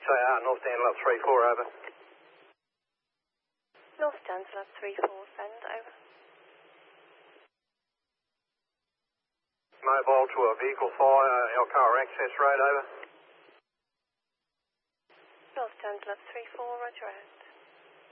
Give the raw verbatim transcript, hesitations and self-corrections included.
A R, North Dandenong three four, over. North Dandenong three four, send, over. Mobile to a vehicle fire, Alcara Access Road, over. North Dandenong three four, roger out.